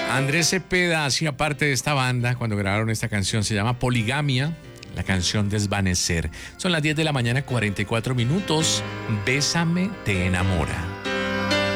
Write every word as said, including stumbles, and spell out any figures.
Andrés Cepeda hacía parte de esta banda cuando grabaron esta canción. Se llama Poligamia, la canción Desvanecer. Son las diez de la mañana, cuarenta y cuatro minutos. Bésame, te enamora.